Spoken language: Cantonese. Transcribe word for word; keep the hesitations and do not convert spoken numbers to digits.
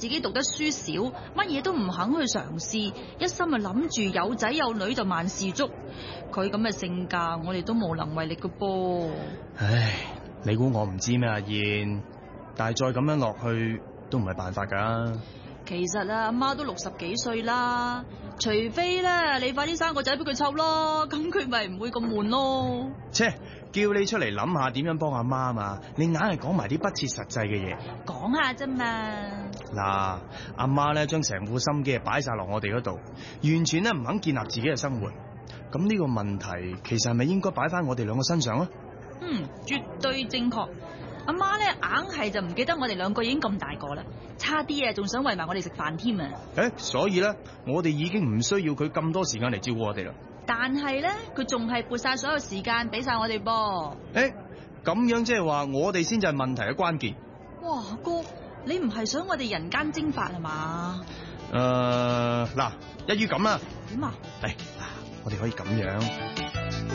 自己讀得書少，乜嘢都唔肯去嘗試，一心啊諗住有仔有女就萬事足。佢咁嘅性格，我哋都無能為力㗎噃。 唉，你估我唔知咩阿燕？但係再咁樣落去都唔係辦法噶。 其實啊，阿媽都六十幾歲啦，除非咧你快啲生個仔俾佢湊咯，咁佢咪唔會咁悶咯。 切，叫你出嚟諗下點樣幫阿媽嘛，你硬係講埋啲不切實際嘅嘢。 講下啫嘛。 嗱，阿媽咧將成副心機擺晒落我哋嗰度，完全咧唔肯建立自己嘅生活。咁呢個問題其實係咪應該擺翻我哋兩個身上啊？ 嗯，絕對正確。阿媽咧硬係就唔記得我哋兩個已經咁大個啦，差啲啊仲想餵埋我哋食飯添啊！ 誒，所以咧我哋已經唔需要佢咁多時間嚟照顧我哋啦。 但係咧佢仲係撥晒所有時間俾晒我哋噃。 誒，咁樣即係話我哋先至係問題嘅關鍵。 哇，哥，你唔係想我哋人間蒸發係嘛？ 誒，嗱，一於咁啦。 點啊？ 嚟，嗱，我哋可以咁樣。